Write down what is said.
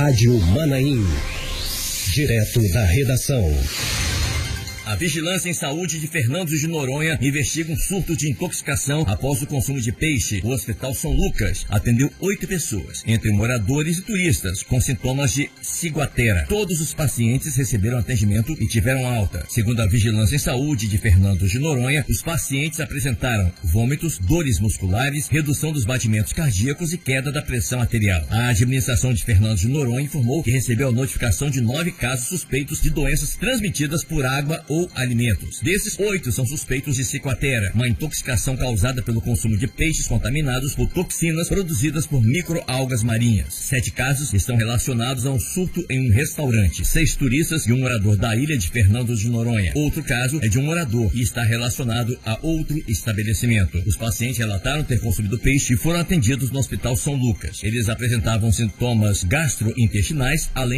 Rádio Manaim. Direto da redação. A Vigilância em Saúde de Fernando de Noronha investiga um surto de intoxicação após o consumo de peixe. O Hospital São Lucas atendeu 8 pessoas, entre moradores e turistas, com sintomas de ciguatera. Todos os pacientes receberam atendimento e tiveram alta. Segundo a Vigilância em Saúde de Fernando de Noronha, os pacientes apresentaram vômitos, dores musculares, redução dos batimentos cardíacos e queda da pressão arterial. A administração de Fernando de Noronha informou que recebeu a notificação de 9 casos suspeitos de doenças transmitidas por água ou alimentos. Desses, 8 são suspeitos de ciguatera, uma intoxicação causada pelo consumo de peixes contaminados por toxinas produzidas por microalgas marinhas. 7 casos estão relacionados a um surto em um restaurante. 6 turistas e um morador da ilha de Fernando de Noronha. Outro caso é de um morador e está relacionado a outro estabelecimento. Os pacientes relataram ter consumido peixe e foram atendidos no Hospital São Lucas. Eles apresentavam sintomas gastrointestinais, além